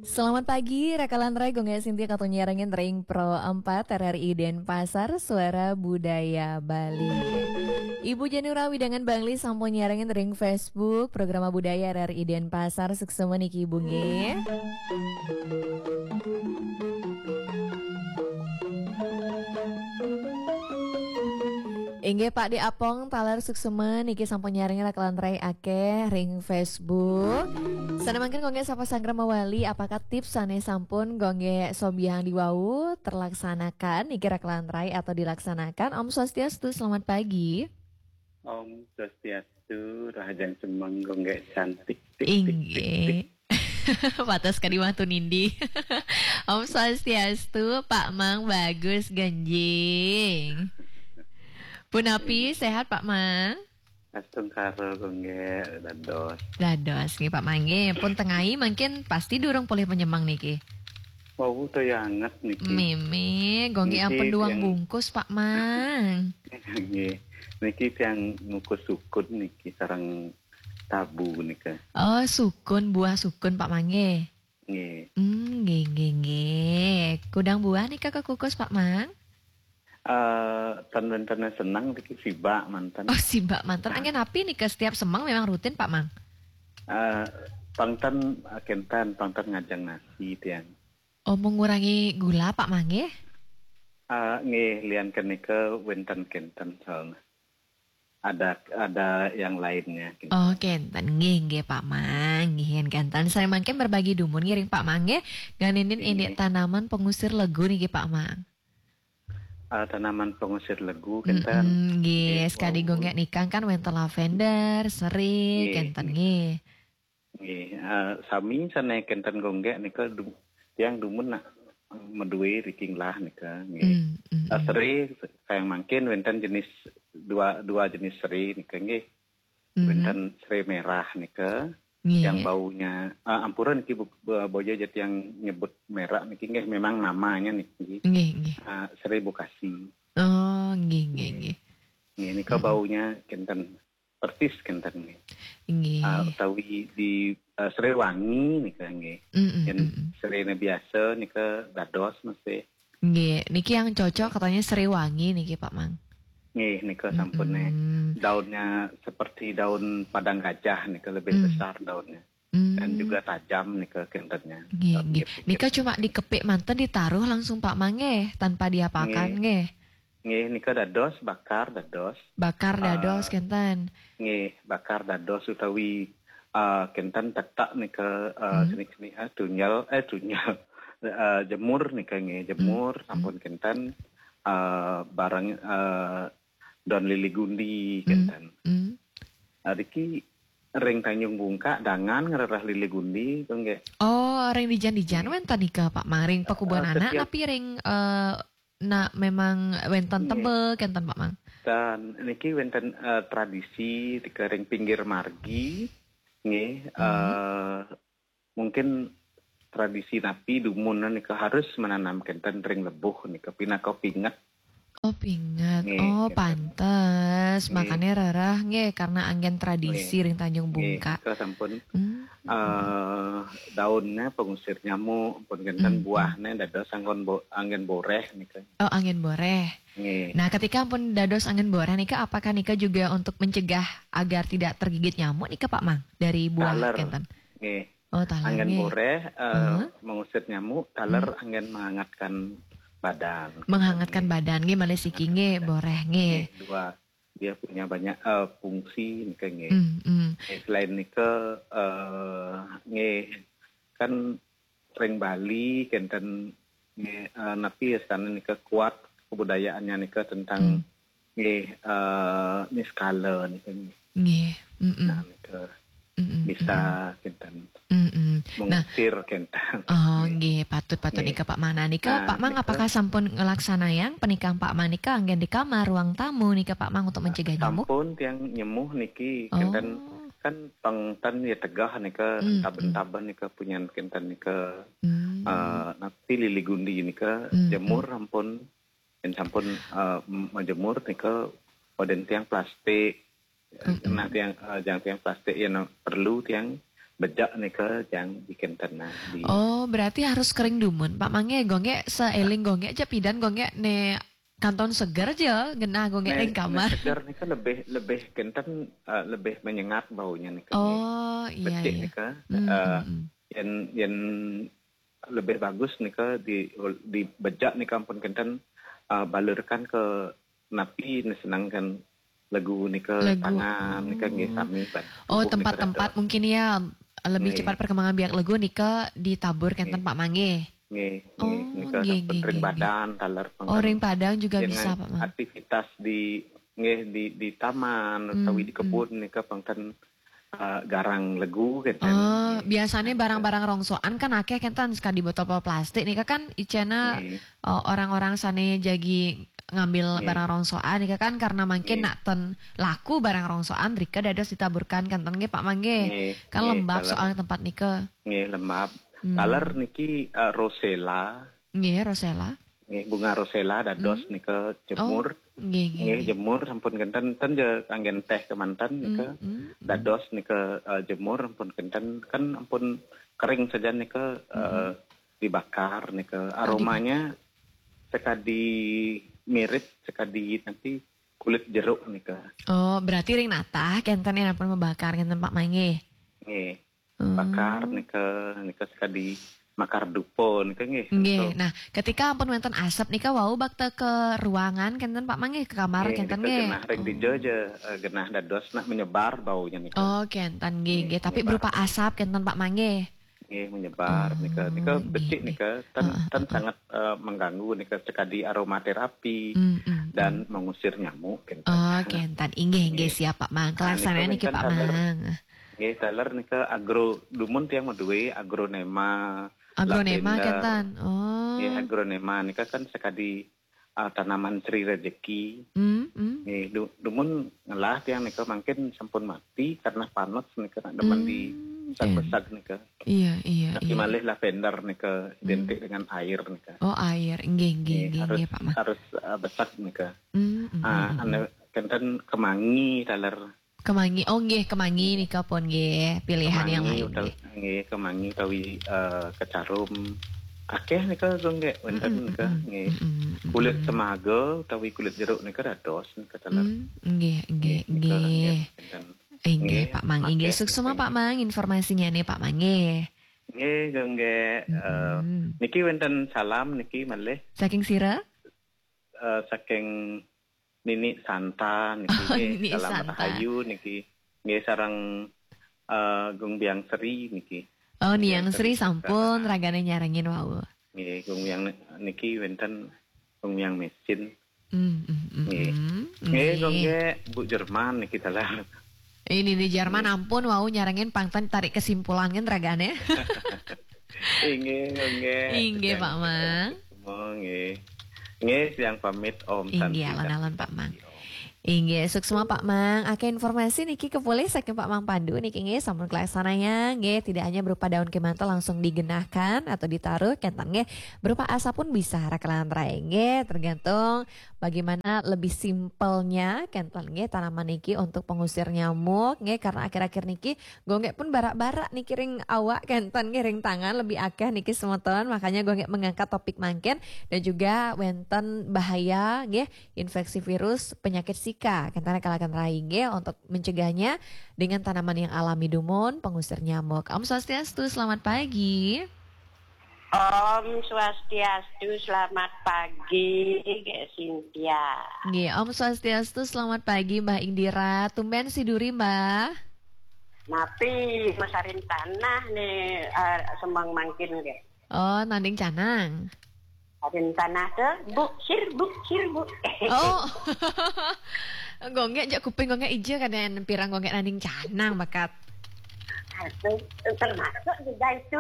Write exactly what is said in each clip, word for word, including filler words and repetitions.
Selamat pagi, Rekalan Rai Gongga Sintia Katunya Rangin Ring Pro empat R R I Denpasar Suara Budaya Bali. Ibu Janura Widangan Bangli sampun nyarangin ring Facebook Program Budaya R R I Denpasar suksema niki Ibu nge. Inge Pak Di Apong talar suksema niki sampun nyaring Rekalan Rai akeh ring Facebook. Sana mangkin gongge sapa sanggram mawali apakah tips sane sampun gongge sobiang diwau terlaksanakan niki Rekalan Rai atau dilaksanakan. Om Swastiastu, selamat pagi. Om Swastiastu, Rahajang Semang gongge cantik. Tik, Inge. Patas kadi waktu nindi. Om Swastiastu, Pak Mang bagus genjing. Punapi sehat Pak Mang? Astung karo gongge dados. Dados nih Pak Mange. Pun tengahi mungkin pasti durung boleh penyemang niki. Wow, tuh yang hangat niki. Mimi, gongge ampun duang yang... bungkus Pak Mang. Niki, niki yang ngukus sukun niki sarang tabu nika. Oh, sukun, buah sukun Pak Mange. Nggih. Hmm, nggih nggih nggih. Kudang buah nika kekukus Pak Mang? Uh, Tanda-tanda senang niki sibak mantan. Oh, sibak mantan. Angin api nih ke setiap semang memang rutin Pak Mang. Uh, pangtan kentan, pangtan ngajang nasi tiang. Oh, mengurangi gula Pak Mang ya? Uh, nggih, lian kenika wenten kentan soalnya. Ada ada yang lainnya. Gitu. Oh, kentan nggih nggih Pak Mang, nggih kentan. Saya mangke berbagi dumun ngiring Pak Mang ya. Ganinin ini tanaman pengusir legu nih Pak Mang. Uh, tanaman pengusir legu kentan. Mm-hmm, yes, kadi gongge nikang kan wenten lavender, seri, kentan nggih. Nggih, uh, sami sana kentan gongge nika du, yang dumun nak medue riking lah nika nggih. Mm, mm, uh, seri sayang mangkin wenten jenis dua dua jenis seri nika nggih. Mm-hmm. Wenten seri merah nika. Yeah. Yang baunya uh, ampuran niki bojo jet yang nyebut merah niki nggih memang namanya niki. Nggih, nggih. Uh, Seri Bukasi. Oh, nggih nggih nggih. Nggih nika mm-hmm. baunya kentan persis kentan nggih. Nggih. Uh, utawi di uh, Seri Wangi nika nggih. Mm-hmm. Yen serine biasa nika dados mesti. Nggih, niki yang cocok katanya Seri Wangi niki Pak Mang. Nggih, nika sampun mm-hmm. daunnya seperti daun padang gajah nika lebih mm. besar daunnya. Mm. Dan juga tajam nika kentennya. Nggih, nggih. Nika cuma dikepik manten ditaruh langsung Pak Mang nggih, tanpa diapakan nggih. Nggih, nika dados bakar dados. Bakar dados uh, kenten. Nggih, bakar dados utawi uh, kenten tetak nika uh, mm. seni-seni uh, tunyal eh tunyal uh, jemur nika nggih, jemur mm. sampun kenten uh, barang uh, Don Lili Gundi kenten. Mm. Mm. Adiki ring Tanjung Bungka dangan ngererah Lili Gundi tuh nggih. Oh, ring dijan-dijan wenten nika Pak Mang ring pakubuan uh, anak tapi ring uh, na memang wenten tebel kenten Pak Mang. Dan niki wenten uh, tradisi di ring pinggir margi nggih. Mm. Uh, mungkin tradisi napi dumunan nika harus menanam kenten ring lebuh nika pinaka pingat. Oh pingat, nge, oh pantes, makanya rarah nge karena angin tradisi ring Tanjung Bungka. Nge, sampun hmm. uh, daunnya pengusir nyamuk, pun kenten hmm. buahnya dados angin bo, angin boreh nika. Oh angin boreh. Nge. Nah ketika pun dados angin boreh nika, apakah nika juga untuk mencegah agar tidak tergigit nyamuk nika Pak Mang dari buah taler. Kenten? Nge. Oh taler. Angin nge. boreh uh, uh-huh. mengusir nyamuk, taler hmm. angin menghangatkan badan. Menghangatkan gitu. Badan gimana sih kinge boreh nge. Dua dia punya banyak uh, fungsi nih nge. Mm, mm. Selain nika uh, nge kan ring Bali kenten nge uh, napi sana nika kuat kebudayaannya nika tentang mm. nge uh, niskala nika nge. Nge. Mm, mm. Nah nika mm, bisa mm. kenten. Mm-mm. Mengusir nah, kentang. Oh, nggih, patut-patut nika Pak Mang. Nah, nika nah, Pak Mang nika, apakah sampun ngelaksanayan pernikahan Pak Mang nika anggen di kamar ruang tamu nika Pak Mang untuk mencegah nyamuk? Sampun tiang nyemuh niki oh. kenten kan pangtan ya tegah nika mm, taben-taben nika punya kenten nika mm. uh, nanti Lili Gundi nika mm, jemur mm. ampun dan sampun uh, menjemur nika oden tiang plastik. Mm-hmm. Nah tiang uh, jangan tiang plastik yang perlu tiang bejak nih ke yang bikin tanah. Di... Oh, berarti harus kering dumun. Pak Mange gongge seeling gongge aja pidan gongge ne kanton segar aja genah gongge ning kamar. Segar nih kan lebih lebih kenten uh, lebih menyengat baunya nih kan. Oh, iya iya. Nih kan. Uh, yang yang lebih bagus nih kan di di bejak nih kampun kenten uh, balurkan ke napi nih senangkan lagu nih ke tangan nih kan nggih sami. Oh, tempat-tempat mungkin ya lebih Nge. cepat perkembangan biak lego nika ditabur kenten Pak Mange. Nggih, oh, nika ring badan taler. Oh, ring padang juga bisa Pak Mang. Aktivitas di nggih di di taman atau hmm, di kebun hmm. nika pangken uh, garang legu kenten. Oh, biasanya barang-barang rongsoan kan akeh kenten sekali botol plastik nika kan icena oh, orang-orang sane jagi ngambil yeah. barang rongsoan nika kan karena mungkin yeah. nak ten laku barang rongsoan rika dados ditaburkan kenten nggih Pak Mangge. Yeah. Kan yeah. lembab yeah. soal tempat nika. Nggih, yeah, lembab. Hmm. Taler niki uh, rosella. Nggih, yeah, rosella. Nggih, bunga rosella dados hmm. nika jemur. Nggih, oh, nggih. Jemur sampun kenten ten je anggen teh kemanten nika. Hmm. Hmm. Dados nika uh, jemur ampun kenten kan ampun kering saja nika uh, hmm. dibakar nika aromanya sekadi mirip sekadi nanti kulit jeruk nih ke. Oh, berarti ring natah kenten yang pun membakar kenten Pak Mange. Nggih. Bakar nih ke nih ke sekadi makar dupo nih ke nggih. Nggih. Nah, ketika ampun wonten asap nika wau bakte ke ruangan kenten Pak Mange ke kamar kenten nggih. Genah ring dijoje genah dados nak menyebar baunya nih. Oh, kenten nggih nggih, tapi berupa asap kenten Pak Mange. Nggih, menyebar oh, nika nika becik nika tan uh, tan uh, sangat uh, mengganggu nika sekadi aromaterapi mm, mm, dan mm. mengusir nyamuk kenten. Oh, kenten inggih nggih siap Pak Mang. Kelasane niki Pak Mang. Nggih, taler nika agro dumun tiang maduwe agronema. Agronema kenten. Oh. Nggih, agronema nika kan sekadi uh, tanaman Sri Rezeki. Mm, mm. Nggih, du, dumun ngelah tiang nika mungkin sampun mati karena panas nika demen mm. di besar-besar nih ke. Iya, iya, nah, iya. Malih lavender nih ke identik hmm. dengan air nih ke. Oh, air. Nggih, nggih, nggih, Pak Mang. Harus uh, besar nih ke. Hmm, hmm, ah, hmm. ane kenten kemangi taler. Kemangi. Oh, nggih, kemangi nih ke pun nggih, pilihan kemangi, yang lain. Utal, nggih, kemangi tawi uh, kecarum. Akeh nih ke nggih, wonten nih ke nggih. Kulit semaga tawi kulit jeruk nih ke dados nih ke taler. Nggih, nggih, nggih. Inggih Pak Mang, inggih suksema Pak Mang informasinya nih Pak Mang nggih. Nggih, nggih. Uh, niki wonten salam niki malih. Saking sira? Uh, saking Nini Santa niki oh, Nini salam Rahayu niki. Nggih sareng uh, Gung Biang Sri niki. Oh, Niang Sri sampun ragane nyarengin wau. Nggih, Gung Biang niki wonten Gung Biang Mesin. Mm, mm, nggih. Nggih, nggih Bu Jerman niki talah. Ini di Jerman ampun wau nyarengin pangtan tarik kesimpulan kan ragane. Inggih, inggih. Inggih Pak Mang. Nggih. Nggih siang pamit Om Santi. Inggih alon-alon Pak Mang. Inggih suksema Pak Mang. Akeh informasi niki kepulih saking Pak Mang Pandu niki nggih sampun kelaksananya nggih tidak hanya berupa daun kemantel langsung digenahkan atau ditaruh kenten nggih berupa asap pun bisa rakalan rai nggih tergantung bagaimana lebih simpelnya kenten nggih tanaman niki untuk pengusir nyamuk nggih karena akhir-akhir niki gonge pun barak-barak niki ring awak kenten nggih ring tangan lebih akeh niki semeton makanya gonge mengangkat topik mangken dan juga wenten bahaya nggih infeksi virus penyakit Zika kentana kalakan rai nggih untuk mencegahnya dengan tanaman yang alami dumun pengusir nyamuk. Om Swastiastu, selamat pagi. Om Swastiastu, selamat pagi, Kak Cynthia. Nggih, Om Swastiastu, selamat pagi, Mbak Indira. Tumben siduri, Mbak. Napi masarin tanah nih, uh, semang mangkin nggih. Oh, nanding canang. Sarin tanah tuh, bu, sir, bu, sir, bu. Oh, gonge jak kuping gonge ijo kan yang pirang gonge nanding canang bakat. Itu termasuk juga itu.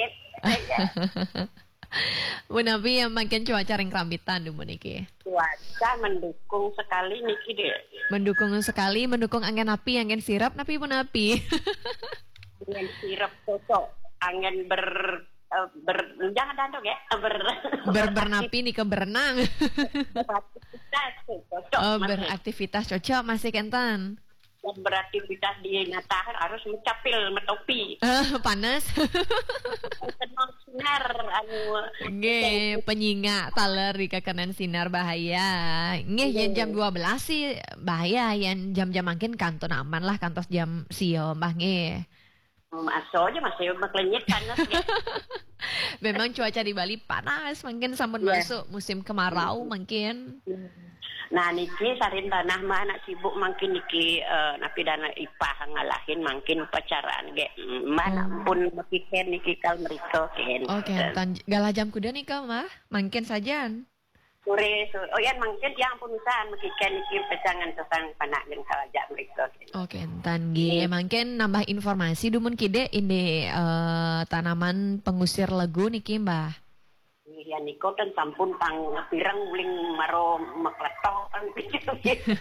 Bu Nabi yang makin cuaca ring rambitan di niki. Cuaca mendukung sekali niki deh. Mendukung sekali, mendukung angin api, angin sirap, napi Bu Nabi. Angin sirap cocok, angin ber Uh, ber jangan dandok ya ber ber bernapi nih ke berenang beraktivitas cocok oh masih. Beraktivitas cocok masih kenten yang beraktivitas di Natah harus mencapil metopi. Uh, panas. Tenang sinar anu nge penyinga taler di kekanan sinar bahaya. Nge yang jam dua belas sih bahaya, yang jam-jam makin kanton aman lah, kantos jam sio mah nge. Aso aja masih maklenyet panas ya. Memang cuaca di Bali panas, mungkin sampai yeah. masuk musim kemarau mungkin. Nah niki sarin tanah mah anak sibuk mungkin niki uh, napi dana ipah ngalahin mungkin pacaran ge mana oh. pun mekiken niki kal mereka ken. Oke, okay, tan galah jam kuda nih kau mah mungkin saja. Sore sore oh ya mungkin yang penusan mekiken niki pecangan tentang panak jeung kalajak mereka. Oke, okay, tan ge hmm. mungkin nambah informasi dumun kide ini uh, tanaman pengusir legu niki Mbah. Ya niko kan sampun pang pirang uling maro makletok kan gitu.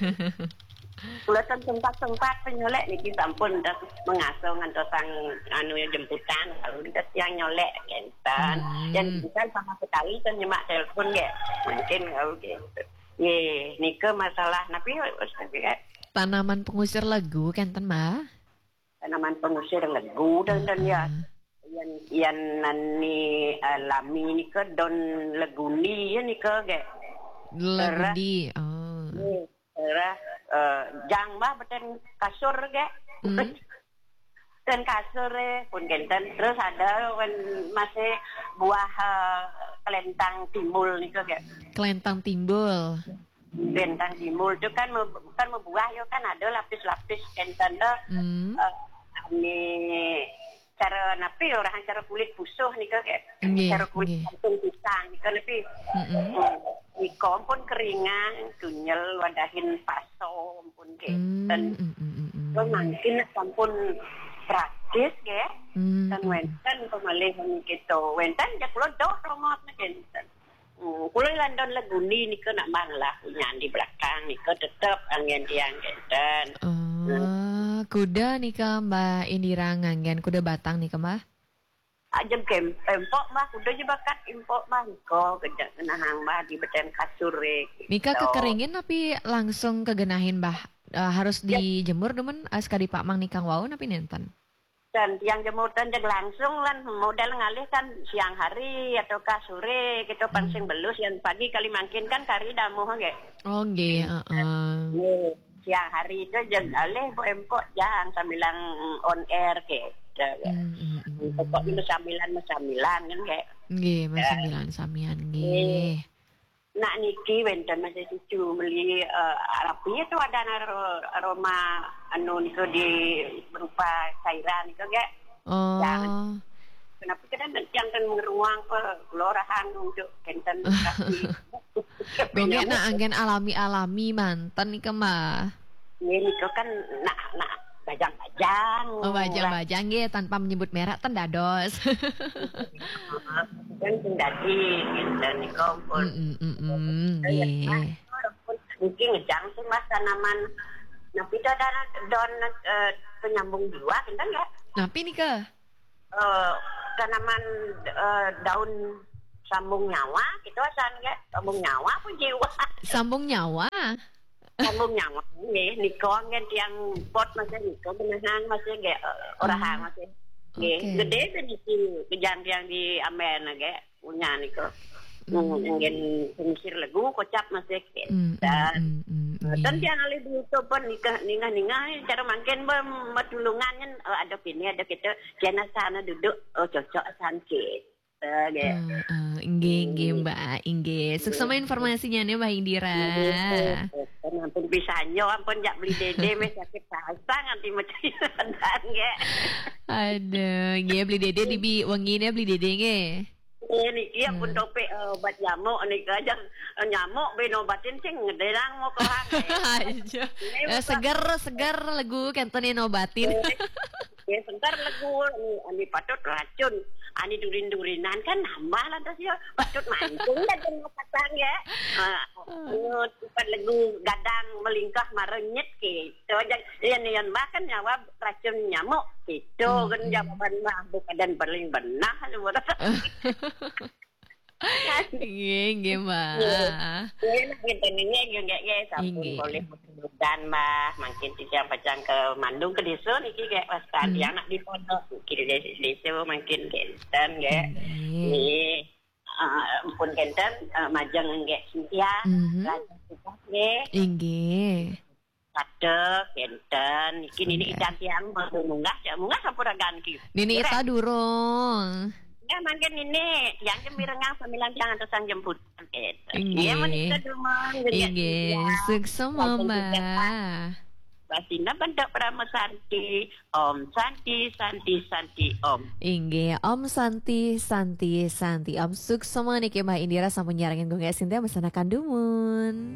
Kulatan tempat-tempat penyolek niki sampun dah mengasuh ngantosang anu jemputan lalu kita siang nyolek kan. Dan bukan sama sekali kan nyemak telepon ge. Mungkin kalau gitu. Ye, niko masalah napi tanaman pengusir legu kenten Mbah. Tanaman pengusir legu dan dan ya yan yan nani alami ni ke don leguni ya ni ke ge leguni oh era jang mah beten kasur ge hmm. Dan kasur pun genten terus ada wen masih buah uh, kelentang timbul ni ke ge kelentang timbul kelentang timbul itu kan bukan membuah yo kan ada lapis-lapis genten dah hmm. uh, ini cara napi orang cara kulit pusuh ni ke okay, cara kulit okay. Kantung pisang ni ke napi nikom pun keringan tunyel wadahin paso pun ke dan so mungkin sampun praktis ke dan wenten pemalih ni gitu wenten jak lo dok romot ni kan kulai landon leguni ni ke nak banglah punya di belakang ni ke tetap angin tiang kan oh kuda nih ke Mbak Indira ngangen kuda batang nih ke Mbak ajem kem empok mah kuda je bakat empok mah ko kejak kenahang mah di beten kasur gitu. Nika kekeringin tapi langsung kegenahin Mbah uh, harus ya. Dijemur demen sekali Pak Mang nikang wau napi nenten dan tiang jemur dan jeg langsung lan modal ngalih kan siang hari atau ka sore gitu pancing hmm. belus yang pagi kali makin kan kari damu ge oh nggih heeh siang hari itu jeg alih po empok jang sambilang on air ke pokoknya sambilan sambilan kan kayak nggih sambilan samian nggih nak niki wenten masih cucu beli uh, rapi itu ada aroma anu niku di berupa cairan niku ge oh dan, kenapa kan yang kan ruang ke kelurahan untuk kenten rapi gongge nak anggen alami-alami mantan nih kemah ini niku kan nak nak bajang-bajang oh bajang-bajang ya tanpa menyebut merek tan dados kan dadi dan niku pun nggih mungkin ngejang sih mas tanaman napi ada don penyambung jiwa kan ya napi nih ke tanaman daun sambung nyawa gitu asan ya sambung nyawa pun jiwa sambung nyawa sambung nyawa nih niko ngen tiang pot masih niko beneran masih kayak orang masih okay. Gede kan itu kejang yang di Amen kayak punya niko ngen pengusir legu kocap masih kayak dan dan tiang alih itu pun nikah nikah nikah cara makin bermatulungannya ada pini ada kita jana sana duduk oh cocok sanke Okay. Uh, uh, inggih, inggih Mbak, inggih. Sukses sama informasinya nih Mbak Indira. Ampun bisa nyo, ampun jak beli dede, mes sakit pasang nanti macam dan ge. Aduh, nggih beli dede di bi wengine beli dede nge. Eh niki ampun dope obat nyamuk nika aja nyamuk ben obatin sing ngederang mau kelang. Aja. Seger seger legu kenten obatin. Ya sebentar legu ani patut racun. Ani durin-durinan kan nambah lantas ya patut mancung dan mau pasang ya. Anu tempat legu gadang melingkah marenyet gitu. Yan yan makan nyawa racun nyamuk gitu. Kan jawaban mah bukan dan paling benar. Nggih, nggih, Mbak. Nggih, ngeten nggih nggih sampun boleh dan Mbah makin dicang-pacang ke Mandung ke desa niki nggih pas tadi anak di pondok iki desa makin genten nggih. Nggih. Ampun genten majeng nggih Sintia. Nggih. Nggih. Padek genten iki nini ikan tiang munggah ya munggah sampuragan ki. Nini ita durung. Ya mangken ini yang kemirengang sembilan jangan tersang jemput. Iya menikah dumang. Iya sukses mama. Basina bendak Prama Santi, Om Santi, Santi, Santi, Om. Inge, Om Santi, Santi, Santi, Om sukses sama nih Mbak Indira sampun nyarangin gue Sintia mesanakan dumun.